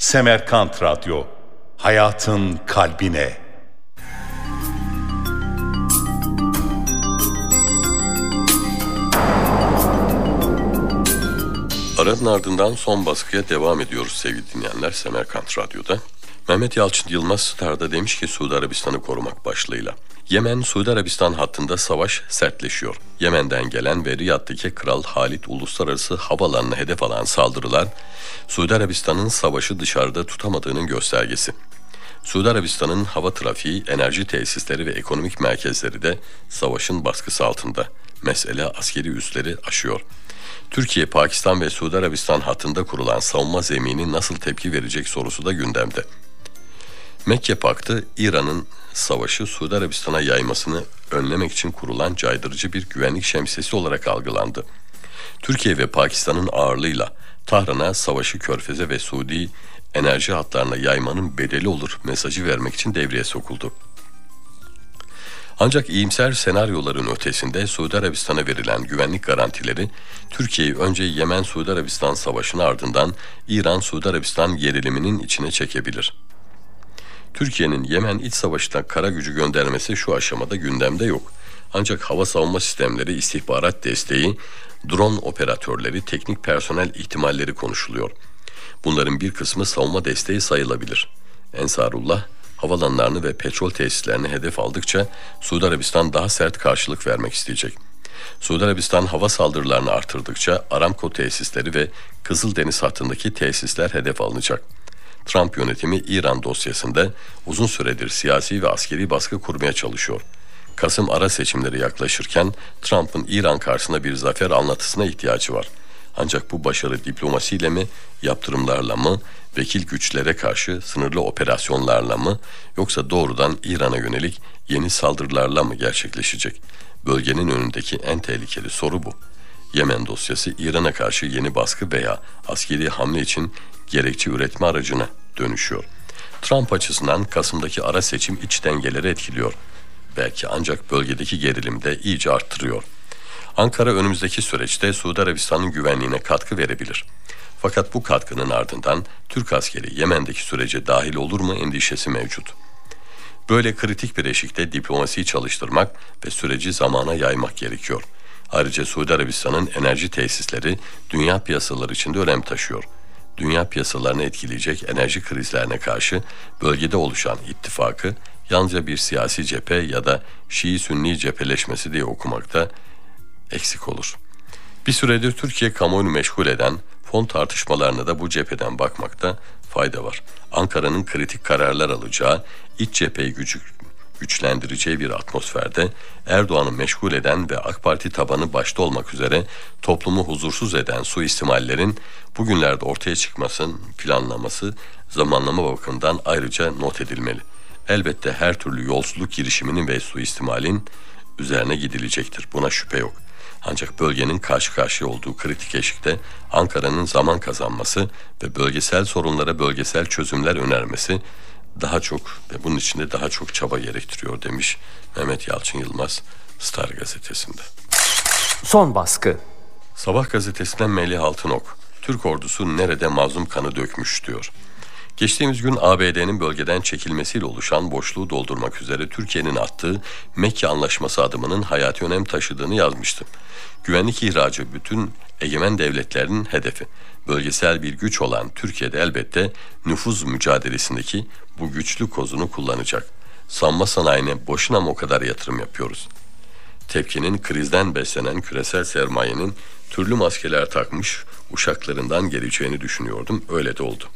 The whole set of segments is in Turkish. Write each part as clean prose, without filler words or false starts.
Semerkant Radyo, hayatın kalbine. Aranın ardından son baskıya devam ediyoruz sevgili dinleyenler Semerkant Radyo'da. Mehmet Yalçın Yılmaz Star'da demiş ki Suudi Arabistan'ı korumak başlığıyla. Yemen-Suudi Arabistan hattında savaş sertleşiyor. Yemen'den gelen ve Riyad'daki Kral Halid Uluslararası Havaalanı'na hedef alan saldırılar, Suudi Arabistan'ın savaşı dışarıda tutamadığının göstergesi. Suudi Arabistan'ın hava trafiği, enerji tesisleri ve ekonomik merkezleri de savaşın baskısı altında. Mesele askeri üsleri aşıyor. Türkiye, Pakistan ve Suudi Arabistan hattında kurulan savunma zemini nasıl tepki verecek sorusu da gündemde. Mekke Paktı, İran'ın savaşı Suudi Arabistan'a yaymasını önlemek için kurulan caydırıcı bir güvenlik şemsiyesi olarak algılandı. Türkiye ve Pakistan'ın ağırlığıyla Tahran'a savaşı Körfez'e ve Suudi enerji hatlarına yaymanın bedeli olur mesajı vermek için devreye sokuldu. Ancak iyimser senaryoların ötesinde Suudi Arabistan'a verilen güvenlik garantileri Türkiye'yi önce Yemen-Suudi Arabistan savaşının ardından İran-Suudi Arabistan geriliminin içine çekebilir. Türkiye'nin Yemen iç savaşına kara gücü göndermesi şu aşamada gündemde yok. Ancak hava savunma sistemleri, istihbarat desteği, drone operatörleri, teknik personel ihtimalleri konuşuluyor. Bunların bir kısmı savunma desteği sayılabilir. Ensarullah, havalanlarını ve petrol tesislerini hedef aldıkça Suudi Arabistan daha sert karşılık vermek isteyecek. Suudi Arabistan hava saldırılarını artırdıkça Aramco tesisleri ve Kızıldeniz hattındaki tesisler hedef alınacak. Trump yönetimi İran dosyasında uzun süredir siyasi ve askeri baskı kurmaya çalışıyor. Kasım ara seçimleri yaklaşırken Trump'ın İran karşısında bir zafer anlatısına ihtiyacı var. Ancak bu başarı diplomasiyle mi, yaptırımlarla mı, vekil güçlere karşı sınırlı operasyonlarla mı, yoksa doğrudan İran'a yönelik yeni saldırılarla mı gerçekleşecek? Bölgenin önündeki en tehlikeli soru bu. Yemen dosyası İran'a karşı yeni baskı veya askeri hamle için gerekçe üretme aracına dönüşüyor. Trump açısından Kasım'daki ara seçim iç dengeleri etkiliyor. Belki ancak bölgedeki gerilim de iyice arttırıyor. Ankara önümüzdeki süreçte Suudi Arabistan'ın güvenliğine katkı verebilir. Fakat bu katkının ardından Türk askeri Yemen'deki sürece dahil olur mu endişesi mevcut. Böyle kritik bir eşikte diplomasiyi çalıştırmak ve süreci zamana yaymak gerekiyor. Ayrıca Suudi Arabistan'ın enerji tesisleri dünya piyasaları için de önem taşıyor. Dünya piyasalarını etkileyecek enerji krizlerine karşı bölgede oluşan ittifakı yalnızca bir siyasi cephe ya da Şii-Sünni cepheleşmesi diye okumakta eksik olur. Bir süredir Türkiye kamuoyunu meşgul eden fon tartışmalarına da bu cepheden bakmakta fayda var. Ankara'nın kritik kararlar alacağı, iç cepheyi güçlendireceği bir atmosferde Erdoğan'ı meşgul eden ve AK Parti tabanı başta olmak üzere toplumu huzursuz eden suistimallerin bugünlerde ortaya çıkmasının planlaması zamanlama bakımından ayrıca not edilmeli. Elbette her türlü yolsuzluk girişiminin ve suistimalin üzerine gidilecektir. Buna şüphe yok. Ancak bölgenin karşı karşıya olduğu kritik eşikte Ankara'nın zaman kazanması ve bölgesel sorunlara bölgesel çözümler önermesi daha çok ve bunun için de daha çok çaba gerektiriyor demiş Mehmet Yalçın Yılmaz Star gazetesinde. Son baskı. Sabah gazetesinden Melih Altınok, Türk ordusu nerede mazlum kanı dökmüş diyor. Geçtiğimiz gün ABD'nin bölgeden çekilmesiyle oluşan boşluğu doldurmak üzere Türkiye'nin attığı Mekke Anlaşması adımının hayati önem taşıdığını yazmıştım. Güvenlik ihracı bütün egemen devletlerin hedefi. Bölgesel bir güç olan Türkiye'de elbette nüfuz mücadelesindeki bu güçlü kozunu kullanacak. Savunma sanayine boşuna mı o kadar yatırım yapıyoruz? Tepkinin krizden beslenen küresel sermayenin türlü maskeler takmış uşaklarından geleceğini düşünüyordum. Öyle de oldu.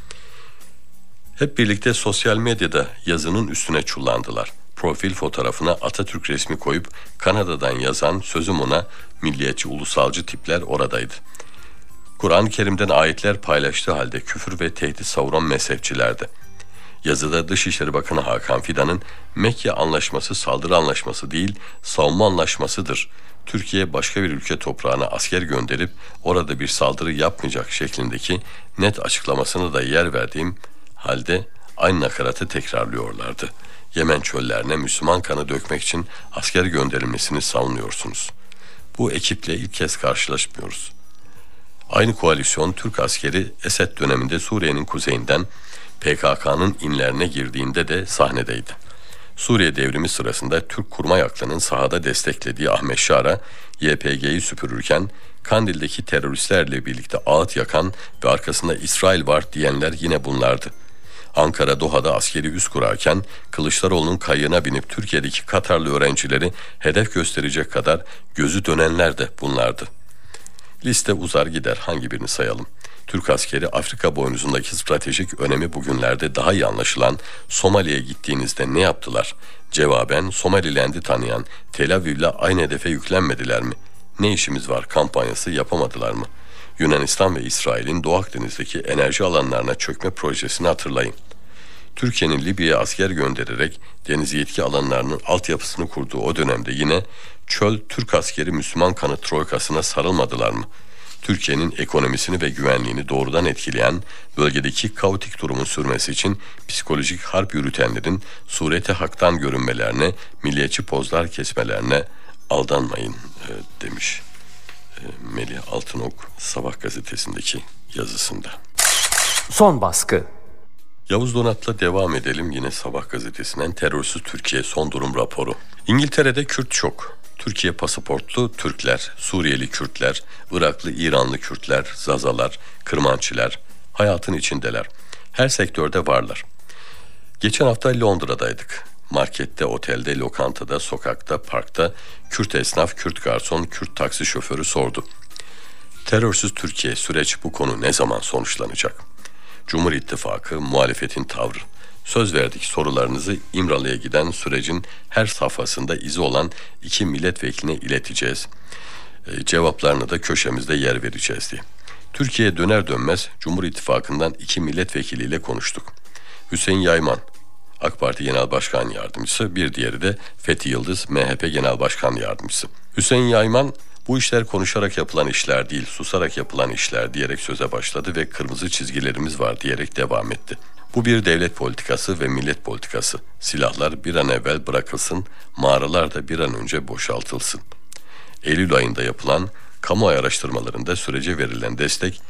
Hep birlikte sosyal medyada yazının üstüne çullandılar. Profil fotoğrafına Atatürk resmi koyup Kanada'dan yazan sözüm ona milliyetçi ulusalcı tipler oradaydı. Kur'an-ı Kerim'den ayetler paylaştığı halde küfür ve tehdit savuran mezhepçilerdi. Yazıda Dışişleri Bakanı Hakan Fidan'ın Mekke Anlaşması saldırı anlaşması değil savunma anlaşmasıdır. Türkiye başka bir ülke toprağına asker gönderip orada bir saldırı yapmayacak şeklindeki net açıklamasına da yer verdiğim halde aynı nakaratı tekrarlıyorlardı. Yemen çöllerine Müslüman kanı dökmek için asker gönderilmesini savunuyorsunuz. Bu ekiple ilk kez karşılaşmıyoruz. Aynı koalisyon Türk askeri Esed döneminde Suriye'nin kuzeyinden PKK'nın inlerine girdiğinde de sahnedeydi. Suriye devrimi sırasında Türk kurmay aklının sahada desteklediği Ahmet Şara, YPG'yi süpürürken Kandil'deki teröristlerle birlikte ağıt yakan ve arkasında İsrail var diyenler yine bunlardı. Ankara Doha'da askeri üs kurarken Kılıçdaroğlu'nun kayığına binip Türkiye'deki Katarlı öğrencileri hedef gösterecek kadar gözü dönenler de bunlardı. Liste uzar gider, hangi birini sayalım? Türk askeri Afrika boynuzundaki stratejik önemi bugünlerde daha iyi anlaşılan Somali'ye gittiğinizde ne yaptılar? Cevaben Somaliland'i tanıyan Tel Aviv'le aynı hedefe yüklenmediler mi? Ne işimiz var kampanyası yapamadılar mı? Yunanistan ve İsrail'in Doğu Akdeniz'deki enerji alanlarına çökme projesini hatırlayın. Türkiye'nin Libya'ya asker göndererek deniz yetki alanlarının altyapısını kurduğu o dönemde yine çöl Türk askeri Müslüman kanı troikasına sarılmadılar mı? Türkiye'nin ekonomisini ve güvenliğini doğrudan etkileyen bölgedeki kaotik durumun sürmesi için psikolojik harp yürütenlerin surete haktan görünmelerine, milliyetçi pozlar kesmelerine aldanmayın demiş Melih Altınok Sabah gazetesindeki yazısında. Son baskı. Yavuz Donat'la devam edelim yine Sabah gazetesinden. Terörsüz Türkiye son durum raporu. İngiltere'de Kürt çok. Türkiye pasaportlu Türkler, Suriyeli Kürtler, Iraklı İranlı Kürtler, Zazalar, Kırmançiler hayatın içindeler. Her sektörde varlar. Geçen hafta Londra'daydık. Markette, otelde, lokantada, sokakta, parkta Kürt esnaf, Kürt garson, Kürt taksi şoförü sordu. Terörsüz Türkiye, süreç, bu konu ne zaman sonuçlanacak? Cumhur İttifakı, muhalefetin tavrı. Söz verdik, sorularınızı İmralı'ya giden sürecin her safhasında izi olan 2 milletvekiline ileteceğiz. Cevaplarına da köşemizde yer vereceğiz diye. Türkiye'ye döner dönmez Cumhur İttifakı'ndan 2 milletvekiliyle konuştuk. Hüseyin Yayman, AK Parti Genel Başkan Yardımcısı, bir diğeri de Fethi Yıldız, MHP Genel Başkan Yardımcısı. Hüseyin Yayman, bu işler konuşarak yapılan işler değil, susarak yapılan işler diyerek söze başladı ve kırmızı çizgilerimiz var diyerek devam etti. Bu bir devlet politikası ve millet politikası. Silahlar bir an evvel bırakılsın, mağaralar da bir an önce boşaltılsın. Eylül ayında yapılan kamuoyu araştırmalarında sürece verilen destek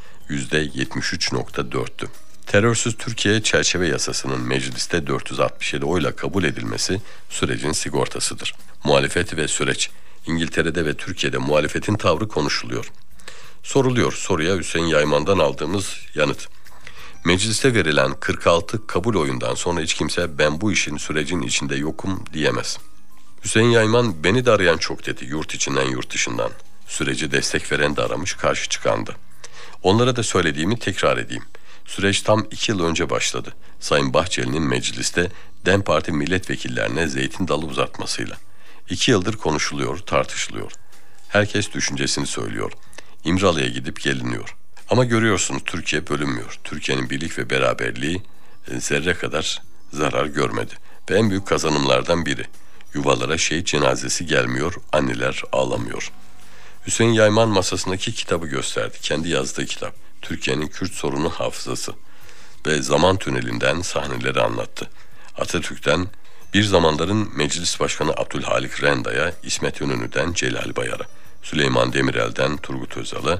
%73.4'tü. Terörsüz Türkiye çerçeve yasasının mecliste 467 oyla kabul edilmesi sürecin sigortasıdır. Muhalefet ve süreç. İngiltere'de ve Türkiye'de muhalefetin tavrı konuşuluyor. Soruluyor, soruya Hüseyin Yayman'dan aldığımız yanıt. Mecliste verilen 46 kabul oyundan sonra hiç kimse ben bu işin sürecin içinde yokum diyemez. Hüseyin Yayman beni de arayan çok dedi, yurt içinden yurt dışından. Süreci destek veren de aramış, karşı çıkandı. Onlara da söylediğimi tekrar edeyim. Süreç tam 2 yıl önce başladı. Sayın Bahçeli'nin mecliste DEM Parti milletvekillerine zeytin dalı uzatmasıyla. 2 yıldır konuşuluyor, tartışılıyor. Herkes düşüncesini söylüyor. İmralı'ya gidip geliniyor. Ama görüyorsunuz Türkiye bölünmüyor. Türkiye'nin birlik ve beraberliği zerre kadar zarar görmedi. Ve en büyük kazanımlardan biri. Yuvalara şehit cenazesi gelmiyor, anneler ağlamıyor. Hüseyin Yayman masasındaki kitabı gösterdi. Kendi yazdığı kitap. Türkiye'nin Kürt sorunu hafızası. Ve zaman tünelinden sahneleri anlattı. Atatürk'ten bir zamanların Meclis Başkanı Abdülhalik Renda'ya, İsmet İnönü'den Celal Bayar'a, Süleyman Demirel'den Turgut Özal'a,